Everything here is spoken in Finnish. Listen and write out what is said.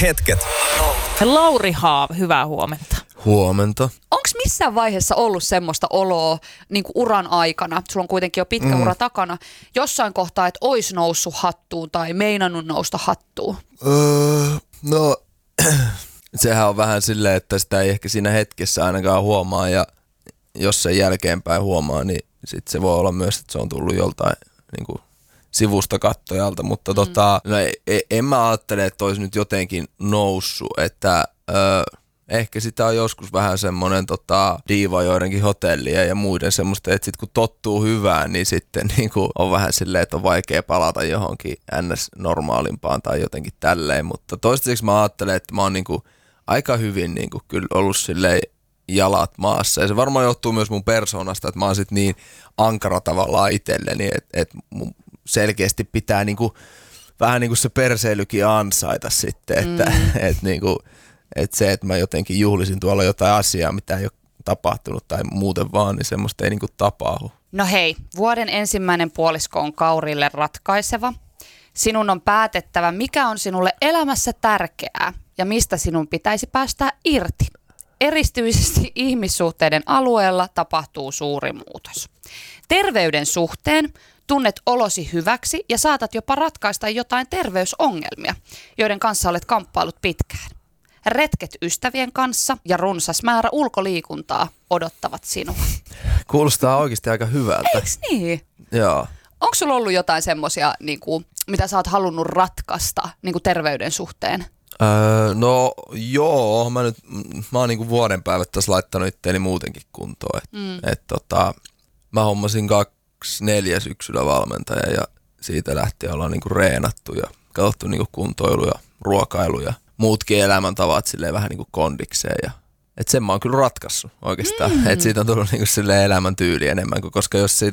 Hetket. Lauri Haav, hyvää huomenta. Huomenta. Onks missään vaiheessa ollut semmoista oloa niin kuin uran aikana, sulla on kuitenkin jo pitkä ura takana, jossain kohtaa, että ois noussut hattuun tai meinannut nousta hattuun? No, sehän on vähän silleen, että sitä ei ehkä siinä hetkessä ainakaan huomaa ja jos sen jälkeenpäin huomaa, niin sit se voi olla myös, että se on tullut joltain niin kuin sivusta kattojalta, mutta no en mä ajattele, että olisi nyt jotenkin noussut, että ehkä sitä on joskus vähän semmoinen diiva joidenkin hotellien ja muiden semmoista, että sit kun tottuu hyvään, niin sitten niinku on vähän silleen, että on vaikea palata johonkin NS-normaalimpaan tai jotenkin tälleen, mutta toistaiseksi mä ajattelen, että mä oon niinku aika hyvin niinku kyllä ollut silleen jalat maassa ja se varmaan johtuu myös mun persoonasta, että mä oon sit niin ankara tavallaan itselleni, että mun selkeästi pitää niinku vähän niinku se perseilykin ansaita sitten, että että se, että mä jotenkin juhlisin tuolla jotain asiaa, mitä ei ole tapahtunut tai muuten vaan, niin semmoista ei niinku tapahdu. No hei, vuoden ensimmäinen puolisko on Kaurille ratkaiseva. Sinun on päätettävä, mikä on sinulle elämässä tärkeää ja mistä sinun pitäisi päästä irti. Erityisesti ihmissuhteiden alueella tapahtuu suuri muutos. Terveyden suhteen tunnet olosi hyväksi ja saatat jopa ratkaista jotain terveysongelmia, joiden kanssa olet kamppailut pitkään. Retket ystävien kanssa ja runsas määrä ulkoliikuntaa odottavat sinua. Kuulostaa oikeasti aika hyvältä. Eiks niin? Joo. Onko sulla ollut jotain semmoisia, mitä sä oot halunnut ratkaista terveyden suhteen? No joo, mä oon niinku vuodenpäivät tässä laittanut itteeni muutenkin kuntoon. Mä hommasin 24 syksyllä valmentaja ja siitä lähtien ollaan niinku reenattu ja katsottu niinku kuntoilu ja ruokailu ja muutkin elämäntavat silleen vähän niinku kondikseen ja että sen mä oon kyllä ratkaissut oikeastaan. Että siitä on tullut niinku silleen elämäntyyli enemmän, koska jos